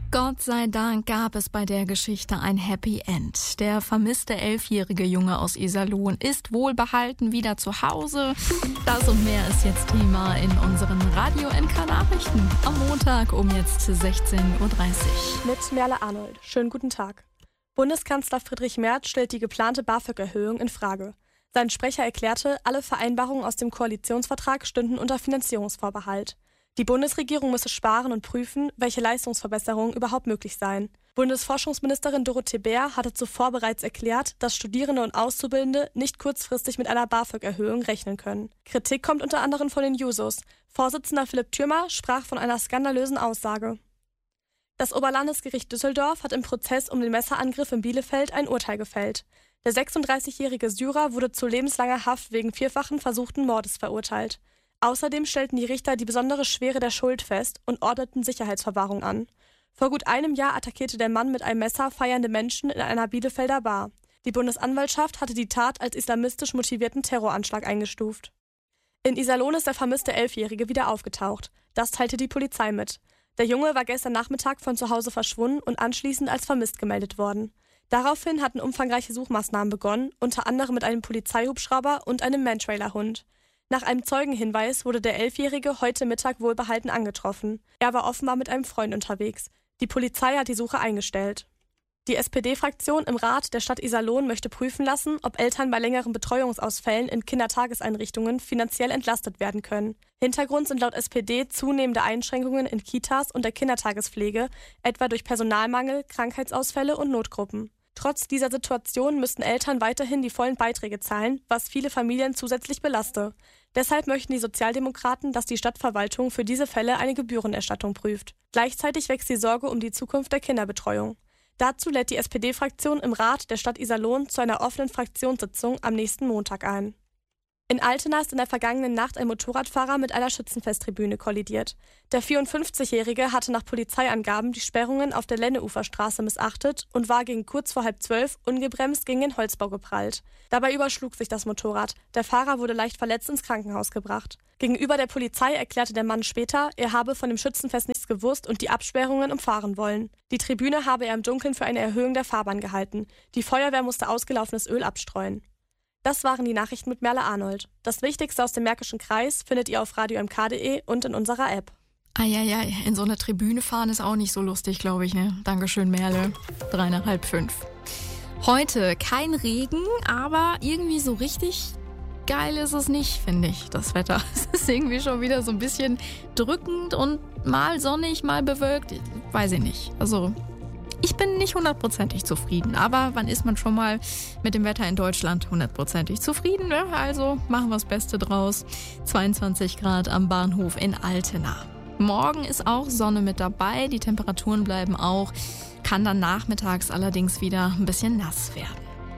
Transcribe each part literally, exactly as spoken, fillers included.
Gott sei Dank gab es bei der Geschichte ein Happy End. Der vermisste elfjährige Junge aus Iserlohn ist wohlbehalten wieder zu Hause. Das und mehr ist jetzt Thema in unseren Radio M K Nachrichten am Montag um jetzt sechzehn Uhr dreißig. Mit Merle Arnold. Schönen guten Tag. Bundeskanzler Friedrich Merz stellt die geplante BAföG-Erhöhung in Frage. Sein Sprecher erklärte, alle Vereinbarungen aus dem Koalitionsvertrag stünden unter Finanzierungsvorbehalt. Die Bundesregierung müsse sparen und prüfen, welche Leistungsverbesserungen überhaupt möglich seien. Bundesforschungsministerin Dorothee Bär hatte zuvor bereits erklärt, dass Studierende und Auszubildende nicht kurzfristig mit einer BAföG-Erhöhung rechnen können. Kritik kommt unter anderem von den Jusos. Vorsitzender Philipp Thürmer sprach von einer skandalösen Aussage. Das Oberlandesgericht Düsseldorf hat im Prozess um den Messerangriff in Bielefeld ein Urteil gefällt. Der sechsunddreißigjährige Syrer wurde zu lebenslanger Haft wegen vierfachen versuchten Mordes verurteilt. Außerdem stellten die Richter die besondere Schwere der Schuld fest und ordneten Sicherheitsverwahrung an. Vor gut einem Jahr attackierte der Mann mit einem Messer feiernde Menschen in einer Bielefelder Bar. Die Bundesanwaltschaft hatte die Tat als islamistisch motivierten Terroranschlag eingestuft. In Iserlohn ist der vermisste Elfjährige wieder aufgetaucht. Das teilte die Polizei mit. Der Junge war gestern Nachmittag von zu Hause verschwunden und anschließend als vermisst gemeldet worden. Daraufhin hatten umfangreiche Suchmaßnahmen begonnen, unter anderem mit einem Polizeihubschrauber und einem Mantrailer-Hund. Nach einem Zeugenhinweis wurde der Elfjährige heute Mittag wohlbehalten angetroffen. Er war offenbar mit einem Freund unterwegs. Die Polizei hat die Suche eingestellt. Die S P D-Fraktion im Rat der Stadt Iserlohn möchte prüfen lassen, ob Eltern bei längeren Betreuungsausfällen in Kindertageseinrichtungen finanziell entlastet werden können. Hintergrund sind laut S P D zunehmende Einschränkungen in Kitas und der Kindertagespflege, etwa durch Personalmangel, Krankheitsausfälle und Notgruppen. Trotz dieser Situation müssten Eltern weiterhin die vollen Beiträge zahlen, was viele Familien zusätzlich belaste. Deshalb möchten die Sozialdemokraten, dass die Stadtverwaltung für diese Fälle eine Gebührenerstattung prüft. Gleichzeitig wächst die Sorge um die Zukunft der Kinderbetreuung. Dazu lädt die S P D-Fraktion im Rat der Stadt Iserlohn zu einer offenen Fraktionssitzung am nächsten Montag ein. In Altena ist in der vergangenen Nacht ein Motorradfahrer mit einer Schützenfesttribüne kollidiert. Der vierundfünfzigjährige hatte nach Polizeiangaben die Sperrungen auf der Lenneuferstraße missachtet und war gegen kurz vor halb zwölf ungebremst gegen den Holzbau geprallt. Dabei überschlug sich das Motorrad. Der Fahrer wurde leicht verletzt ins Krankenhaus gebracht. Gegenüber der Polizei erklärte der Mann später, er habe von dem Schützenfest nichts gewusst und die Absperrungen umfahren wollen. Die Tribüne habe er im Dunkeln für eine Erhöhung der Fahrbahn gehalten. Die Feuerwehr musste ausgelaufenes Öl abstreuen. Das waren die Nachrichten mit Merle Arnold. Das Wichtigste aus dem Märkischen Kreis findet ihr auf radio m k punkt d e und in unserer App. Eieiei, in so eine Tribüne fahren ist auch nicht so lustig, glaube ich, ne? Dankeschön, Merle. Drei nach halb fünf. Heute kein Regen, aber irgendwie so richtig geil ist es nicht, finde ich, das Wetter. Es ist irgendwie schon wieder so ein bisschen drückend und mal sonnig, mal bewölkt. Weiß ich nicht. Also ich bin nicht hundertprozentig zufrieden, aber wann ist man schon mal mit dem Wetter in Deutschland hundertprozentig zufrieden? Ne? Also machen wir das Beste draus. zweiundzwanzig Grad am Bahnhof in Altena. Morgen ist auch Sonne mit dabei, die Temperaturen bleiben auch, kann dann nachmittags allerdings wieder ein bisschen nass werden.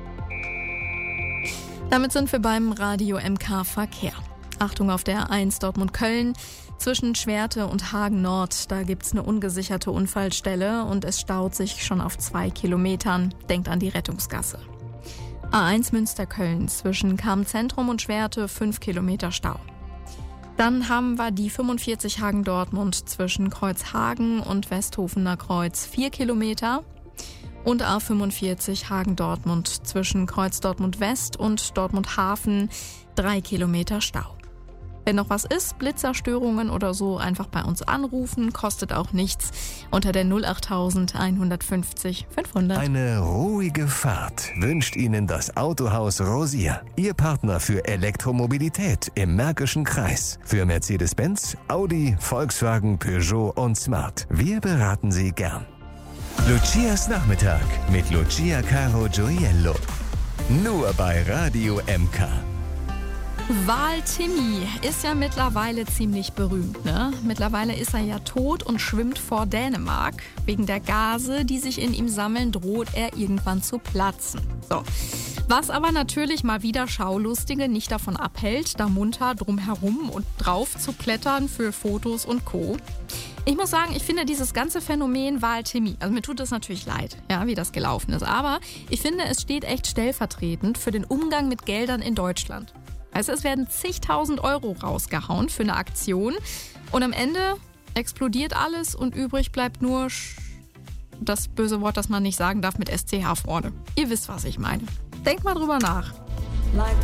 Damit sind wir beim Radio M K Verkehr. Achtung auf der A eins Dortmund-Köln. Zwischen Schwerte und Hagen Nord, da gibt's eine ungesicherte Unfallstelle und es staut sich schon auf zwei Kilometern. Denkt an die Rettungsgasse. A eins Münster-Köln zwischen Cham-Zentrum und Schwerte fünf Kilometer Stau. Dann haben wir die fünfundvierzig Hagen-Dortmund zwischen Kreuzhagen und Westhofener Kreuz vier Kilometer. Und A fünfundvierzig Hagen-Dortmund zwischen Kreuz Dortmund West und Dortmund Hafen drei Kilometer Stau. Wenn noch was ist, Blitzerstörungen oder so, einfach bei uns anrufen, kostet auch nichts. Unter der null acht eins fünfzig fünfhundert. Eine ruhige Fahrt wünscht Ihnen das Autohaus Rosier. Ihr Partner für Elektromobilität im Märkischen Kreis. Für Mercedes-Benz, Audi, Volkswagen, Peugeot und Smart. Wir beraten Sie gern. Lucias Nachmittag mit Lucia Caro Gioiello. Nur bei Radio M K. Wal Timmy ist ja mittlerweile ziemlich berühmt, ne? Mittlerweile ist er ja tot und schwimmt vor Dänemark. Wegen der Gase, die sich in ihm sammeln, droht er irgendwann zu platzen. So. Was aber natürlich mal wieder Schaulustige nicht davon abhält, da munter drumherum und drauf zu klettern für Fotos und Co. Ich muss sagen, ich finde dieses ganze Phänomen Wal Timmy, also mir tut es natürlich leid, ja, wie das gelaufen ist, aber ich finde, es steht echt stellvertretend für den Umgang mit Geldern in Deutschland. Also es werden zigtausend Euro rausgehauen für eine Aktion und am Ende explodiert alles und übrig bleibt nur Sch- Das böse Wort, das man nicht sagen darf mit S C H vorne. Ihr wisst, was ich meine. Denkt mal drüber nach.